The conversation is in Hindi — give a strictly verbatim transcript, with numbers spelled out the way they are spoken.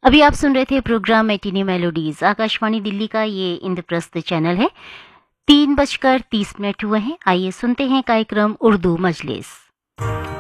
अभी आप सुन रहे थे programme matinee melodies, Akashvani Delhi का ये इंद्रप्रस्थ चैनल है। तीन बजकर तीस मिनट हुए हैं। आइए सुनते हैं कार्यक्रम उर्दू मजलिस।